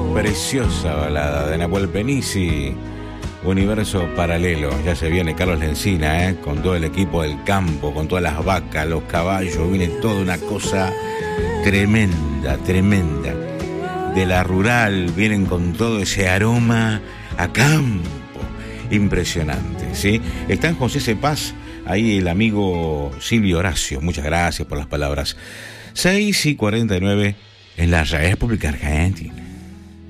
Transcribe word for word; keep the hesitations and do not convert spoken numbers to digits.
Preciosa balada de Nahuel Penisi, Universo Paralelo. Ya se viene Carlos Lencina, ¿eh? Con todo el equipo del campo, con todas las vacas, los caballos. Viene toda una cosa tremenda, tremenda. De la rural vienen con todo ese aroma a campo. Impresionante, ¿sí? Está en José Cepaz, ahí el amigo Silvio Horacio. Muchas gracias por las palabras. seis y cuarenta y nueve en la República Argentina.